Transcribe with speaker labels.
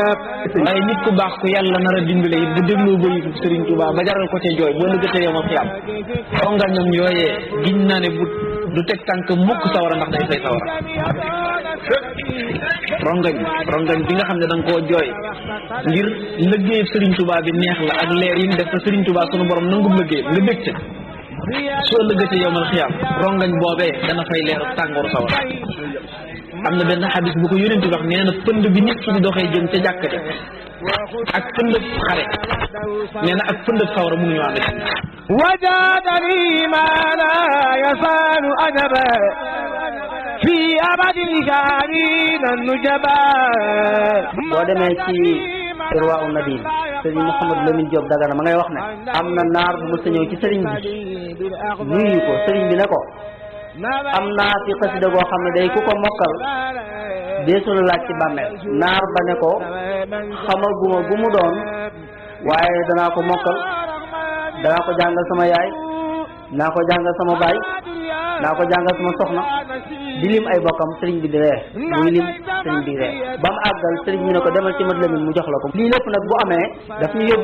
Speaker 1: waaye nit ku baax ku yàlla nar a dimbale it bu dégloo bayitu Serigne Touba ba jaral ko ca jooy boo lëggatee yow ma xiyam rongañam yooyee giñ naa ne bu du teg tànk mukk sawara ndax day fay sawara rongañ bi nga xam ne da nga koo jooy ngir liggéey Serigne Touba bi neex la ak leer yi mu def te Serigne Touba sunu borom nangum liggéey nga bég ca soo lëggatee yow ma xiyam rongañ boobee dana fay leeru tàngooru sawara am na benn xadis bu ko yónent wax nee na pënd bi nit ki di doxee jëm ca jàkk ja ak pëndëb xare nee na ak pëndëb sawara mënuñu ànd
Speaker 2: wajadani ma la yasalu ajaba fi abadil kaarina nujaba
Speaker 3: boo demee ci irwaa u nadim sëriñ Mouhamadou Lamine Diop Dagana ma ngay wax ne am na naar bu mës a ñëw ci sëriñ bi nuyu ko sëriñ bi ne ko am naa fi xasida goo xam ne day ku ko mokkal deesu la laaj ci bàmmeel naar ba ne ko xamaguma gu mu doon waaye danaa ko mokkal danaa ko jàngal sama yaay naa ko jàngal sama baay naa ko jàngal sama soxna di lim ay bokkam sëriñ bi di ree muy lim sëriñ bi ree ba mu àggal sëriñ bi ne ko demal ci mat Lamin mu jox la ko lii lépp nag bu amee daf ñu yóbbu